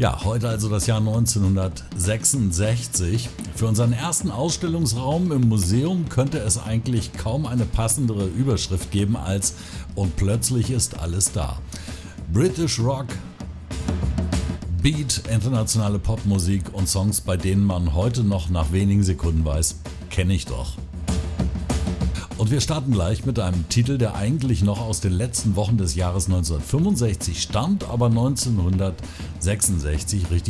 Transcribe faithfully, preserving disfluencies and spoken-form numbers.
Ja, heute also das Jahr neunzehnhundertsechsundsechzig. Für unseren ersten Ausstellungsraum im Museum könnte es eigentlich kaum eine passendere Überschrift geben als „Und plötzlich ist alles da". British Rock, Beat, internationale Popmusik und Songs, bei denen man heute noch nach wenigen Sekunden weiß, kenne ich doch. Und wir starten gleich mit einem Titel, der eigentlich noch aus den letzten Wochen des Jahres neunzehnhundertfünfundsechzig stammt, aber neunzehnhundertsechsundsechzig richtig